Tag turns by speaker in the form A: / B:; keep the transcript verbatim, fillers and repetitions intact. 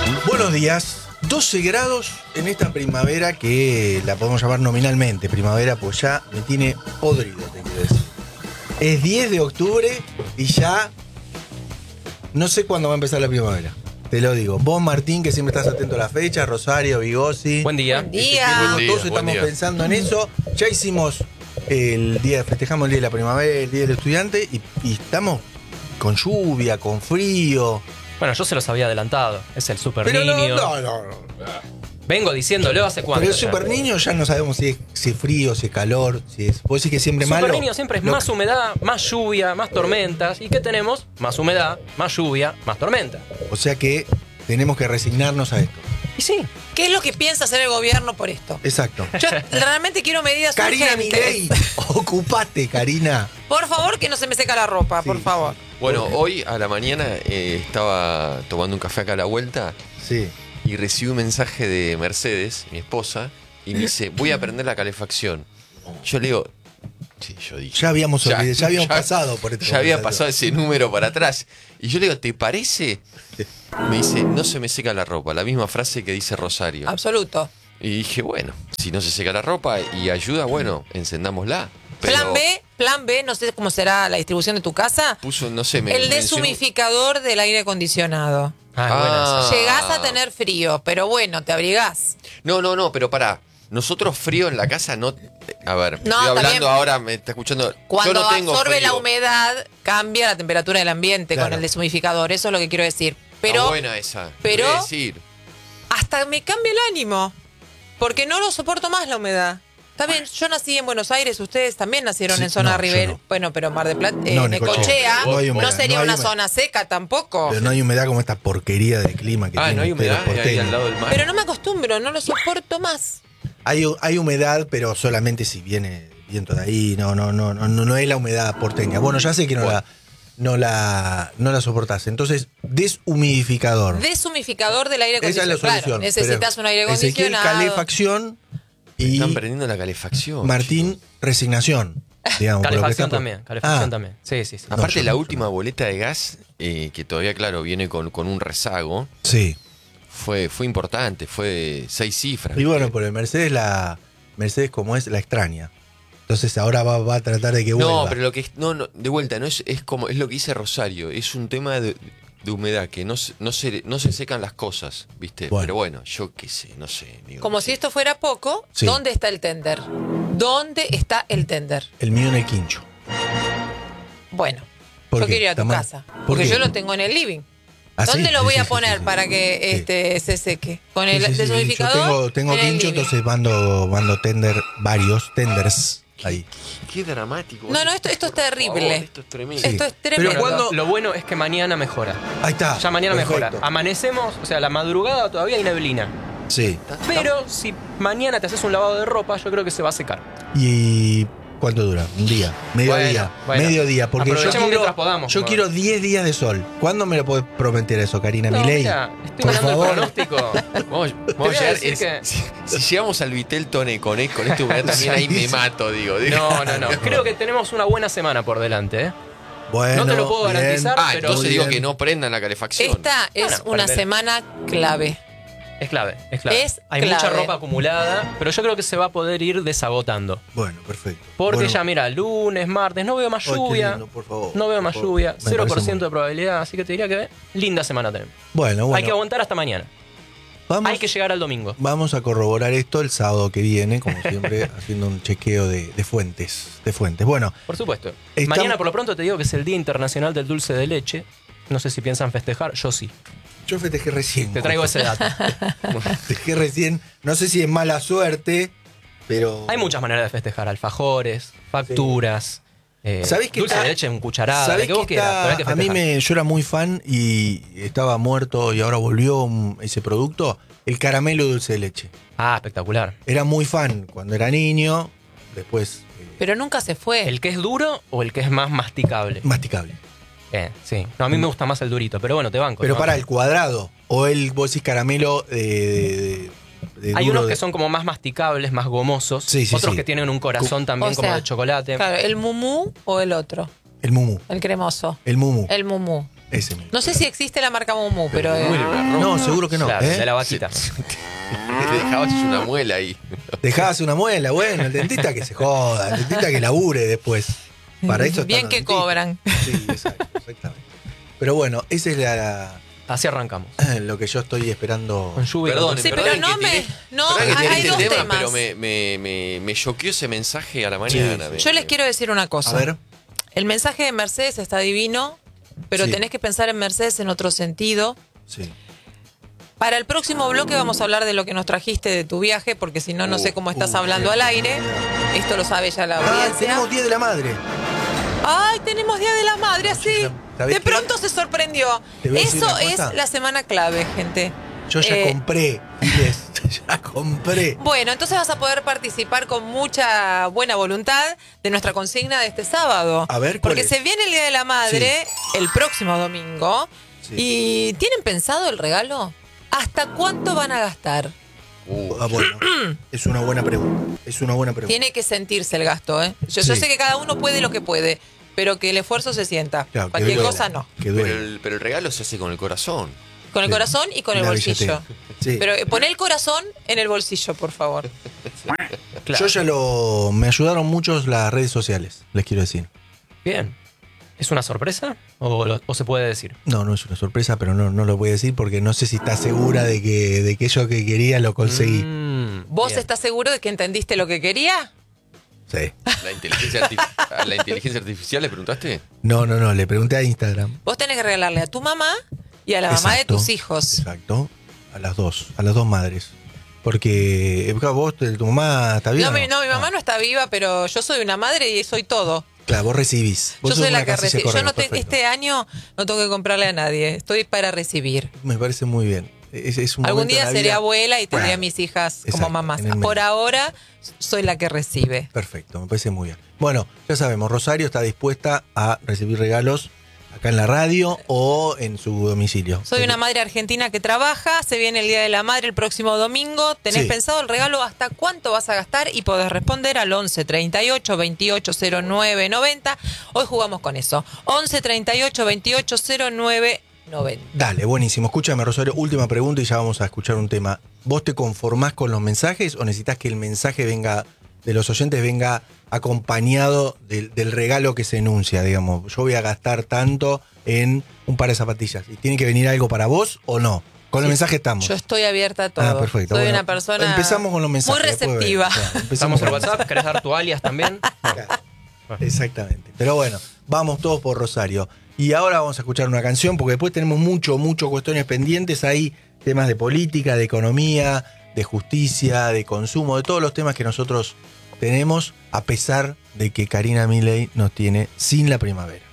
A: Buenos días. doce grados en esta primavera que la podemos llamar nominalmente primavera, pues ya me tiene podrido, te quiero decir. Es diez de octubre y ya no sé cuándo va a empezar la primavera. Te lo digo. Vos, Martín, que siempre estás atento a la fecha, Rosario, Vigosi.
B: Buen día.
C: Buen día.
A: Bueno,
D: Buen día,
A: todos
D: buen
A: estamos
D: día.
A: pensando en eso. Ya hicimos el día, festejamos el día de la primavera, el día del estudiante y, y estamos con lluvia, con frío.
B: Bueno, yo se los había adelantado. Es el super
A: Pero no,
B: niño.
A: no, no, no.
B: Vengo diciéndolo hace cuánto.
A: Pero el
B: ya.
A: super niño ya no sabemos si es, si es frío, si es calor, si es. ¿Vos decís que siempre
B: Super
A: malo?
B: niño siempre es
A: Lo-
B: más humedad, más lluvia, más tormentas. ¿Y qué tenemos? Más humedad, más lluvia, más tormenta.
A: O sea que tenemos que resignarnos a esto.
B: Y sí.
C: ¿Qué es lo que piensa hacer el gobierno por esto?
A: Exacto.
C: Yo realmente quiero medidas
A: Karina
C: urgentes.
A: Milei, ocupate, Karina.
C: Por favor, que no se me seca la ropa,
A: Sí,
C: por favor.
D: Bueno, hoy a la mañana eh, estaba tomando un café acá a la vuelta
A: Sí.
D: y recibí un mensaje de Mercedes, mi esposa, y me dice, voy a prender la calefacción. Yo le digo, sí, yo dije.
A: Ya habíamos
D: Ya,
A: olvidado, ya habíamos
D: ya-
A: pasado por esto.
D: Ya había pasado ese número para atrás. Y yo le digo, ¿te parece? Me dice, no se me seca la ropa. La misma frase que dice Rosario.
C: Absoluto.
D: Y dije, bueno, si no se seca la ropa y ayuda, bueno, encendámosla. Pero
C: Plan B, plan B, no sé cómo será la distribución de tu casa.
D: puso, no sé, me
C: El
D: mencionó-
C: deshumificador del aire acondicionado.
B: Ah,
D: Ah.
B: buena esa.
C: Llegás a tener frío, pero bueno, te abrigás.
D: No, no, no, pero pará. Nosotros frío en la casa no... A ver,
C: No,
D: estoy
C: está
D: hablando
C: bien.
D: ahora, me está escuchando.
C: Cuando
D: yo no tengo
C: absorbe
D: frío.
C: la humedad, cambia la temperatura del ambiente
A: Claro.
C: con el deshumificador. Eso es lo que quiero decir.
D: Está
C: Pero
D: buena esa.
C: pero-
D: Quería decir.
C: hasta me cambia el ánimo. Porque no lo soporto más la humedad. Está bien, yo nací en Buenos Aires, ustedes también nacieron
A: Sí,
C: en zona
A: no, yo
C: ribera.
A: no.
C: Bueno, pero Mar del Plata, eh,
A: No,
C: Necochea,
A: Necochea. No hay
C: no,
A: humedad,
C: sería
A: no hay
C: una
A: humedad.
C: zona seca tampoco.
A: Pero no hay humedad como esta porquería de clima que
D: Ah,
A: tienen
D: no hay
A: ustedes
D: humedad ahí
A: porteños.
D: al lado del mar.
C: Pero no me acostumbro, no lo soporto más.
A: Hay, hay humedad, pero solamente si viene viento de ahí. No, no, no, no, no es la humedad porteña. Bueno, ya sé que no
D: Bueno.
A: la, no la, no la soportás. Entonces, deshumidificador.
C: Deshumificador del aire
A: Esa es la
C: acondicionado. Claro,
A: solución.
C: necesitas
A: Pero
C: un aire
A: Ezequiel,
C: acondicionado.
A: calefacción y
D: Están prendiendo la calefacción.
A: Martín,
D: chicos.
A: resignación. Digamos, por lo que
B: Calefacción
A: está-
B: también. Calefacción
A: Ah,
B: también. Sí, sí, sí.
A: No,
D: Aparte,
A: yo
D: la
A: no,
D: última
A: yo no.
D: boleta de gas, eh, que todavía, claro, viene con, con un rezago,
A: Sí.
D: fue, fue importante, fue seis cifras.
A: Y bueno,
D: ¿viste?
A: por el Mercedes, la Mercedes como es, la extraña. Entonces ahora va, va a tratar de que vuelva.
D: No, pero lo que es, no, no, de vuelta, no es, es como es lo que dice Rosario, es un tema de, de humedad, que no, se- no se no se secan las cosas, ¿viste?
A: Bueno.
D: Pero bueno, yo qué sé, no sé. digo,
C: Como
D: no
C: si
D: sé.
C: esto fuera poco,
A: Sí.
C: ¿dónde está el tender? ¿Dónde está el tender?
A: El mío en el quincho.
C: Bueno,
A: ¿Por
C: yo
A: qué?
C: quiero ir a
A: ¿Está
C: tu
A: mal?
C: casa.
A: ¿Por
C: Porque
A: qué?
C: yo lo tengo en el living.
A: ¿Ah, sí?
C: ¿Dónde lo
A: Sí,
C: voy
A: sí,
C: a
A: sí,
C: poner
A: sí, sí.
C: para que
A: Sí.
C: este se seque? Con el
A: Sí, sí, sí, sí.
C: deshumidificador.
A: Yo tengo, tengo
C: en el
A: quincho,
C: living.
A: entonces mando, mando tender, varios tenders ahí.
D: Qué dramático.
C: No, no, esto, esto es
D: Por
C: terrible.
D: favor, esto es tremendo.
A: Sí.
C: Esto es
A: Pero
C: tremendo.
A: cuando-
B: Lo bueno es que mañana mejora.
A: Ahí está.
B: Ya mañana
A: Perfecto.
B: mejora. Amanecemos, o sea, la madrugada todavía hay neblina.
A: Sí.
B: Pero si mañana te haces un lavado de ropa, yo creo que se va a secar.
A: ¿Y cuánto dura? Un día. Mediodía.
B: Bueno, bueno.
A: Mediodía. Porque yo
B: Aprovechemos
A: quiero,
B: mientras podamos,
A: yo
B: como-
A: quiero diez días de sol. ¿Cuándo me lo podés prometer eso, Karina
B: No,
A: Milei?
B: mira, estoy
A: Por
B: mandando
A: favor.
B: el pronóstico.
D: Vamos,
B: Te
D: vamos
B: voy
D: a
B: a
D: llegar.
B: decir
D: es-
B: que-
D: si, si llegamos al Vitelton con, e- con esta humedad también ahí me mato, digo. digo.
B: No, no, no. Creo que tenemos una buena semana por delante, ¿eh?
A: Bueno,
B: No te lo puedo
A: bien.
B: garantizar,
D: Ah,
B: pero-
D: entonces
A: Muy
D: digo
A: bien.
D: que no prendan la calefacción.
C: Esta es
B: Bueno,
C: una
B: para-
C: semana clave.
B: Es clave, es clave.
C: Es
B: Hay
C: clave.
B: mucha ropa acumulada, pero yo creo que se va a poder ir desagotando.
A: Bueno, perfecto.
B: Porque
A: Bueno,
B: ya, mira, lunes, martes, no veo más
A: ay, qué
B: lluvia.
A: lindo, por favor,
B: no veo
A: por
B: más
A: favor.
B: lluvia.
A: Me
B: cero por
A: parece
B: ciento
A: muy-
B: de probabilidad, así que te diría que linda semana tenemos.
A: Bueno, bueno.
B: Hay que aguantar hasta mañana.
A: Vamos,
B: Hay que llegar al domingo.
A: vamos a corroborar esto el sábado que viene, como siempre, haciendo un chequeo de, de fuentes. De fuentes. Bueno,
B: Por supuesto.
A: Estamos-
B: Mañana, por lo pronto, te digo que es el Día Internacional del Dulce de Leche. No sé si piensan festejar, yo sí.
A: yo festejé recién.
B: Te traigo ese dato.
A: Festejé recién. No sé si es mala suerte, pero.
B: Hay muchas maneras de festejar. Alfajores, facturas, eh,
A: ¿Sabés que
B: dulce
A: está-
B: de leche en cucharada,
A: ¿Sabés
B: lo que vos
A: que
B: quieras,
A: está-
B: pero hay que
A: a mí
B: festejar.
A: me, yo era muy fan y estaba muerto y ahora volvió un- ese producto, el caramelo dulce de leche.
B: Ah, espectacular.
A: Era muy fan cuando era niño, después eh,
C: Pero nunca se fue.
B: ¿El que es duro o el que es más masticable?
A: masticable.
B: Eh, sí. No, a mí me gusta más el durito, pero bueno, te banco.
A: Pero
B: ¿no?
A: para el cuadrado, o el, vos decís caramelo de, de- de
B: Hay
A: duro
B: unos que
A: de-
B: son como más masticables, más gomosos.
A: Sí, sí,
B: Otros
A: sí.
B: que tienen un corazón también
C: O
B: como
C: sea,
B: de chocolate.
C: Claro, el mumú o el otro.
A: El mumu,
C: El cremoso.
A: el mumu.
C: El mumú.
A: Ese mismo.
C: No sé si existe la marca Mumu, pero...
D: Pero
C: eh,
D: muele una ropa.
A: No, seguro que no.
B: Claro,
A: ¿eh?
B: de la vaquita.
D: Te dejabas una muela ahí.
A: Dejabas una muela, bueno, el dentista que se joda, el dentista que labure después. Para eso
C: bien
A: están
C: que
A: los dentistas.
C: cobran.
A: Sí, exacto, exactamente. Pero bueno, ese es la,
B: Así arrancamos.
A: la- lo que yo estoy esperando.
B: Con lluvia.
D: Perdón,
C: Sí,
D: perdón
C: pero no
D: que
C: me-
D: tiré-
C: no,
D: perdón que
C: hay-
D: tiré
C: hay
D: este
C: dos
D: tema,
C: temas.
D: pero me, me, me, me choqueó ese mensaje a la mañana.
A: sí.
D: me-
C: Yo les quiero decir una cosa.
A: A ver,
C: El mensaje de Mercedes está divino, pero
A: Sí.
C: tenés que pensar en Mercedes en otro sentido.
A: sí.
C: Para el próximo bloque vamos a hablar de lo que nos trajiste de tu viaje, porque si no, no sé cómo estás
A: uh,
C: hablando al aire. Esto lo sabe ya la
A: Ah,
C: audiencia.
A: tenemos Día de la Madre.
C: ¡Ay, tenemos Día de la Madre! Así.
A: ¿Sabés
C: De
A: qué?
C: pronto se sorprendió.
A: Te voy a decir
C: Eso
A: una
C: es
A: cosa.
C: la semana clave, gente.
A: Yo ya
C: Eh,
A: compré, Giles, ya compré.
C: Bueno, entonces vas a poder participar con mucha buena voluntad de nuestra consigna de este sábado.
A: A ver, ¿cuál
C: Porque
A: es?
C: se viene el Día de la Madre el próximo domingo.
A: Sí.
C: ¿Y tienen pensado el regalo? ¿Hasta cuánto van a gastar?
D: Uh,
A: Ah, bueno, es una buena pregunta. Es una buena pregunta.
C: Tiene que sentirse el gasto, ¿eh? Yo, yo
A: Sí.
C: sé que cada uno puede lo que puede, pero que el esfuerzo se sienta.
A: Claro, que
C: Cualquier
A: duele,
C: cosa no.
A: Que
D: pero,
A: duele.
D: el, pero el regalo se hace con el corazón.
C: Con el
A: Sí.
C: corazón y con el
A: La
C: bolsillo.
A: billetera. Sí.
C: Pero eh, pon el corazón en el bolsillo, por favor.
B: Claro.
A: Yo ya lo. Me ayudaron muchos las redes sociales, les quiero decir.
B: Bien. ¿Es una sorpresa o, lo- o se puede decir?
A: No, no es una sorpresa, pero no, no lo voy a decir porque no sé si está segura de que, de que yo que quería lo conseguí.
B: Mm,
C: ¿Vos
B: bien.
C: estás seguro de que entendiste lo que quería?
A: Sí.
D: ¿La inteligencia, artif- ¿A la inteligencia artificial le preguntaste?
A: No, no, no, le pregunté a Instagram.
C: Vos tenés que regalarle a tu mamá y a la mamá de
A: Exacto,
C: tus hijos.
A: Exacto. A las dos, a las dos madres. Porque eh, vos, tu mamá está viva.
C: No, mi, no, mi mamá
A: Ah,
C: no está viva, pero yo soy una madre y soy todo.
A: Claro, vos recibís. Vos
C: Yo
A: sos
C: soy la
A: una
C: que
A: casilla de
C: recibe. Yo
A: correo,
C: no te-
A: perfecto.
C: este año no tengo que comprarle a nadie. Estoy para recibir.
A: Me parece muy bien. Es, es un
C: Algún
A: momento
C: día
A: en la
C: seré
A: vida-
C: abuela y tendré a
A: Bueno,
C: mis hijas como
A: exacto,
C: mamás.
A: en el
C: Por
A: medio.
C: ahora soy la que recibe.
A: Perfecto, me parece muy bien. Bueno, ya sabemos, Rosario está dispuesta a recibir regalos acá en la radio o en su domicilio.
C: Soy una madre argentina que trabaja, se viene el Día de la Madre el próximo domingo. ¿Tenés
A: Sí.
C: pensado el regalo hasta cuánto vas a gastar? Y podés responder al once treinta y ocho veintiocho cero nueve noventa. Hoy jugamos con eso. once treinta y ocho veintiocho cero nueve noventa.
A: Dale, buenísimo. Escúchame, Rosario, última pregunta y ya vamos a escuchar un tema. ¿Vos te conformás con los mensajes o necesitas que el mensaje venga de los oyentes venga acompañado del, del regalo que se enuncia? Digamos, yo voy a gastar tanto en un par de zapatillas. ¿Y tiene que venir algo para vos o no? Con el mensaje estamos.
C: Yo estoy abierta a todo.
A: Ah, perfecto.
C: Soy
A: Bueno,
C: una persona
A: empezamos con los mensajes,
C: muy
A: después
C: receptiva.
A: vemos. Claro, empezamos
B: Estamos en
A: con los
B: WhatsApp. ¿Querés dar tu alias también?
A: Claro, exactamente. Pero bueno, vamos todos por Rosario. Y ahora vamos a escuchar una canción porque después tenemos mucho, mucho cuestiones pendientes. Hay temas de política, de economía, de justicia, de consumo, de todos los temas que nosotros tenemos, a pesar de que Karina Milei nos tiene sin la primavera.